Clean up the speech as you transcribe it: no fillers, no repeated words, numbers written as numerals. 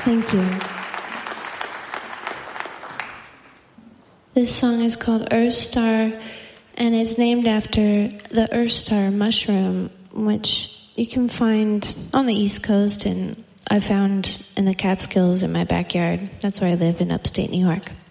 Thank you. This song is called Earth Star, and it's named after the Earth Star mushroom, which you can find on the East Coast, and I found in the Catskills in my backyard. That's where I live in upstate New York.